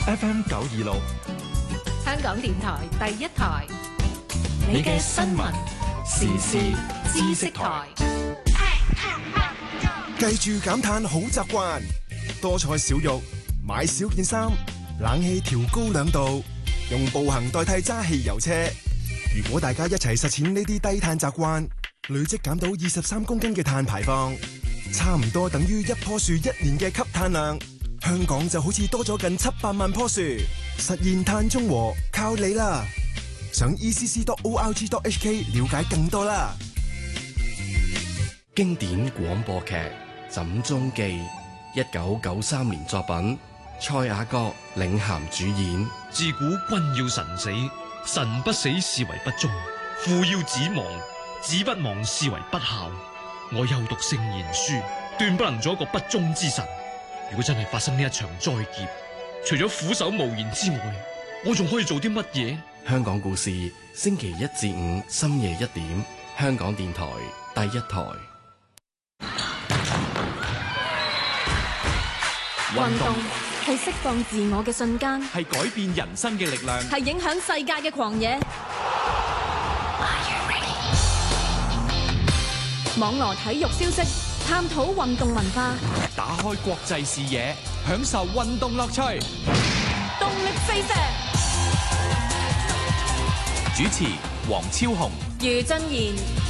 FM 926， 香港電台第一台， 你嘅新聞時事知識台。 記住減碳好習慣，多菜少肉，買少件衫，冷氣調高2度，用步行代替揸汽油車。如果大家一齊實踐呢啲低碳習慣，累積減到23公斤嘅碳排放，差唔多等於一棵樹1年嘅吸碳量。香港就好似多咗近700萬棵樹，實現碳中和靠你啦！上 ECC.org.hk 了解更多啦。 經典廣播劇《枕中記》，1993年作品，蔡雅閣領銜主演。 自古君要臣死，臣不死是為不忠；父要子亡，子不亡是為不孝。我又讀聖賢書，斷不能做一個不忠之臣。如果真係發生呢一場災劫，除咗俯首無言之外，我仲可以做啲乜嘢？ 香港故事，星期1至5深夜1點，香港電台第一台。 運動係釋放自我嘅瞬間， 係改變人生嘅力量， 係影響世界嘅狂野。網羅體育消息，探討運動文化， 打開國際視野，享受運動樂趣。 動力四射。 主持黃超雄、 余振賢。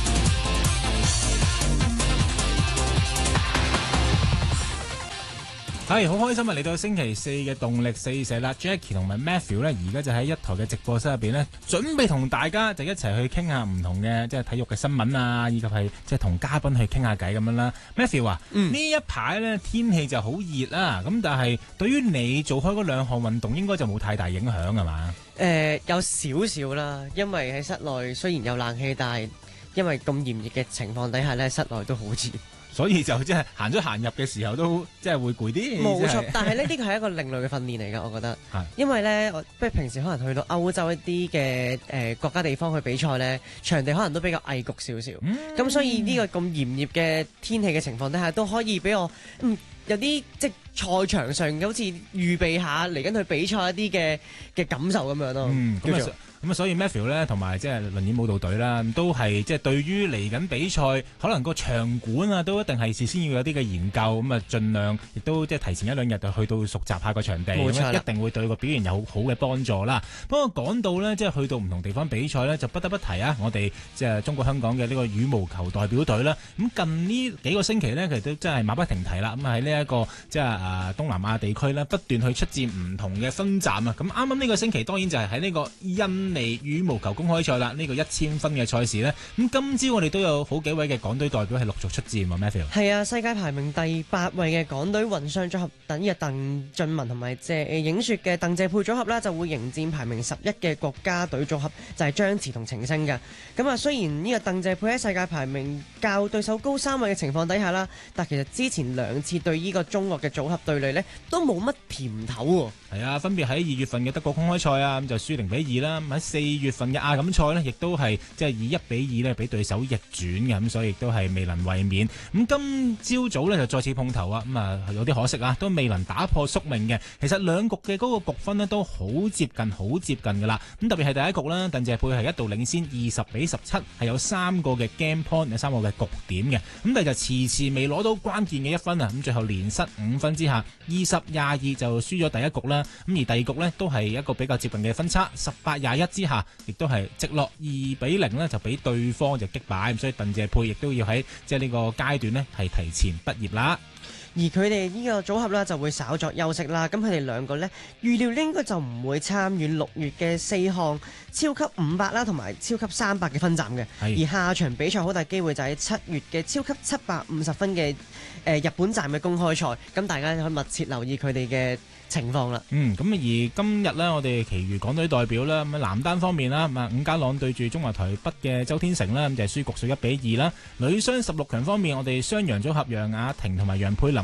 係好開心啊！嚟到星期4嘅動力四射啦 ，Jackie 同埋 Matthew 咧，而家就喺一台嘅直播室入邊咧，準備同大家就一齊去傾下唔同嘅即係體育嘅新聞啊，以及係即係同嘉賓去傾下偈咁樣啦。Matthew 啊，呢一排咧天氣就好熱啦，咁但係對於你做開嗰2項運動，應該就冇太大影響係嘛？ 有少少啦，因為喺室內雖然有冷氣，但係因為咁炎熱嘅情況底下咧，室內都好熱。 所以就即係行出行入嘅時候都即係會攰啲。 冇錯，但係呢個係一個另類嘅訓練嚟㗎，我覺得。因為咧，不如平時可能去到歐洲一啲嘅國家地方去比賽咧，場地可能都比較翳焗少少。咁所以呢個咁炎熱嘅天氣嘅情況底下，都可以俾我有啲即係賽場上好似預備下嚟緊去比賽一啲嘅感受咁樣咯。 咁所以 Matthew 咧同埋即係輪椅舞蹈隊啦，都係即係對於嚟緊比賽，可能個場館啊都一定係事先要有啲嘅研究，咁啊盡量亦都即係提前1-2日就去到熟習下個場地，咁一定會對個表現有好嘅幫助啦。不過講到咧，即係去到唔同地方比賽咧，就不得不提啊，我哋即係中國香港嘅呢個羽毛球代表隊啦。咁近呢幾個星期咧，其實都真係馬不停蹄啦。咁喺呢一個即係東南亞地區咧，不斷去出戰唔同嘅分站啊。咁啱啱呢個星期當然就係喺呢個印尼羽毛球公開賽啦，呢個1000分嘅賽事呢。咁今朝我哋都有好幾位嘅港隊代表係陸續出戰喎 Matthew。 係啊，世界排名第8位嘅港隊混雙組合等於鄧俊文同埋謝影雪嘅鄧謝佩組合啦，就會迎戰排名11嘅國家隊組合，就係張弛同程星嘅。咁啊，雖然呢個鄧謝佩喺世界排名較對手高3位嘅情況底下啦，但其實之前2次對呢個中國嘅組合對壘呢，都冇乜甜頭喎。 係啊，分別喺2月份嘅德國公開賽啊，咁就輸0-2啦。咁喺4月份嘅亞錦賽呢，亦都係即係以1-2呢俾對手逆轉嘅，咁所以亦都係未能衛冕。咁今朝早呢，就再次碰頭啊，咁啊有啲可惜啊，都未能打破宿命嘅。其實兩局嘅嗰個局分呢，都好接近㗎啦。咁特別係第一局啦，鄧謝佩係一度領先20-17，係有3個嘅 game point， 有3個嘅局點嘅。咁但係就遲未攞到關鍵嘅1分啊。咁最後連失5分之下，20-22就輸咗第一局啦。咁而第二局呢，都係一個比較接近嘅分差，18-21之下，亦都係直落2-0呢，就俾對方就擊敗。咁所以鄧謝佩亦都要喺即係呢個階段呢，係提前畢業啦。 而佢哋呢個組合啦就會稍作休息啦，咁佢哋兩個呢，預料應該就唔會參與6月嘅4項超級500啦同埋超級300嘅分站嘅，而下場比賽好大機會就喺7月嘅超級750分嘅日本站嘅公開賽，咁大家可以密切留意佢哋嘅情況啦。 咁而今日呢，我哋其餘港隊代表啦，咁男單方面啦，伍家朗對住中華台北嘅周天成啦，咁就係輸局數1-2啦。女雙16強方面，我哋雙陽組合楊雅婷同埋楊佩琳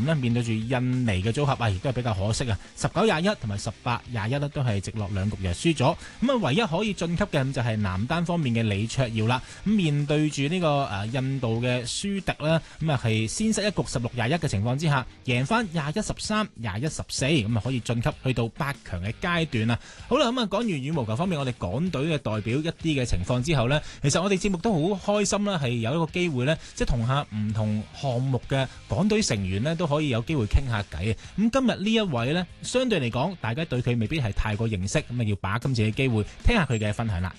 林呢面對住印尼嘅組合啊，亦都係比較可惜啊，19-21同埋18-21呢都係直落兩局又輸咗。咁啊，唯一可以晉級嘅就係男單方面嘅李卓耀啦。咁面對住呢個印度嘅舒迪啦，咁啊係先失一局16-21嘅情況之下，贏翻21-13、21-14，咁啊可以晉級去到8強嘅階段啊。好啦，咁啊講完羽毛球方面，我哋港隊嘅代表一啲嘅情況之後呢，其實我哋節目都好開心啦，係有一個機會呢，即係同下唔同項目嘅港隊成員呢，都可以有機會傾下偈。咁今日呢一位呢，相對嚟講，大家對佢未必係太過認識，咁啊要把握今次嘅機會聽下佢嘅分享啦。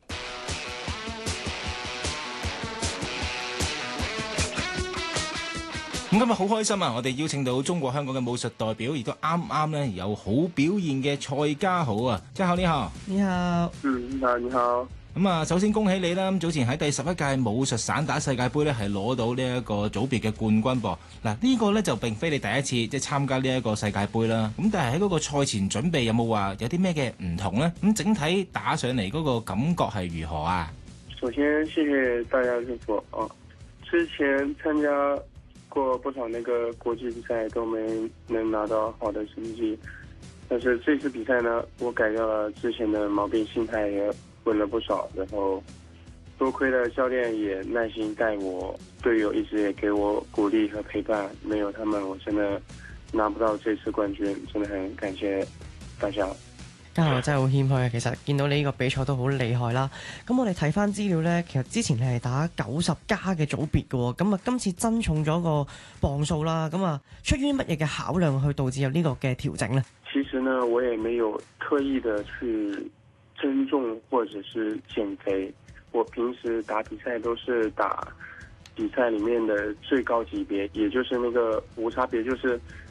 咁今日好開心啊！我哋邀請到中國香港嘅武術代表，亦都啱啱咧有好表現嘅蔡家豪啊！家豪你好， 你好， 你好。 咁啊，首先恭喜你啦！早前喺第11屆武術散打世界盃咧，係攞到呢一個組別嘅冠軍噃。嗱，呢個咧就並非你第一次即係參加呢一個世界盃啦。咁但係喺嗰個賽前準備有冇話有啲咩嘅唔同呢？咁整體打上嚟嗰個感覺係如何啊？ 首先謝謝大家支持啊！之前參加過不少那個國際比賽都沒能拿到好的成績，但是這次比賽呢，我改掉了之前的毛病，心態也穩了不少，然後多虧了教練也耐心帶我，隊友一直也給我鼓勵和陪伴，沒有他們我真的拿不到這次冠軍，真的很感謝大家。 家豪真係好謙虛啊！其實見到你呢個比賽都好厲害啦。咁我哋睇翻資料呢，其實之前你係打90加嘅組別嘅喎，咁啊今次增重咗個磅數啦。咁啊，出於乜嘢嘅考量去導致有呢個嘅調整呢？ 其實呢，我也沒有刻意的去增重或者是減肥。我平時打比賽都是打比賽裡面的最高級別，也就是那個無差別，就是